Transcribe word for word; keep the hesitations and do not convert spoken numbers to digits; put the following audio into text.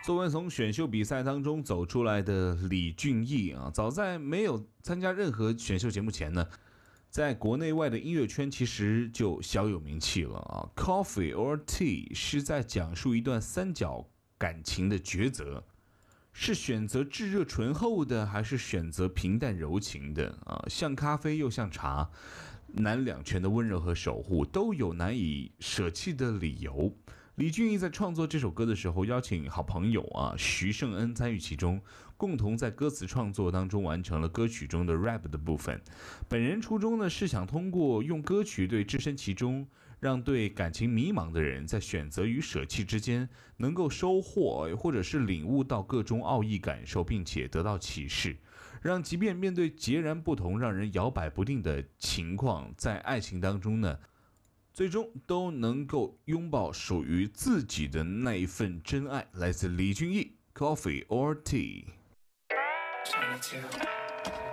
作为从选秀比赛当中走出来的李俊毅啊，早在没有参加任何选秀节目前呢，在国内外的音乐圈其实就小有名气了啊。Coffee or Tea 是在讲述一段三角感情的抉择，是选择炙热醇厚的，还是选择平淡柔情的啊？像咖啡又像茶，男两全的温柔和守护都有难以舍弃的理由。李俊毅在创作这首歌的时候，邀请好朋友啊徐胜恩参与其中，共同在歌词创作当中完成了歌曲中的 rap 的部分。本人初衷呢是想通过用歌曲对置身其中，让对感情迷茫的人在选择与舍弃之间能够收获或者是领悟到各种奥义感受，并且得到启示，让即便面对截然不同、让人摇摆不定的情况，在爱情当中呢，最终都能够拥抱属于自己的那一份真爱。来自李俊毅 Coffee or Tea。